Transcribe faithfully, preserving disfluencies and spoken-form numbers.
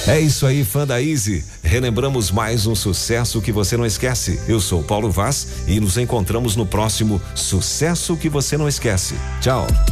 É isso aí, fã da Easy. Relembramos mais um sucesso que você não esquece. Eu sou Paulo Vaz e nos encontramos no próximo Sucesso que você não esquece. Tchau.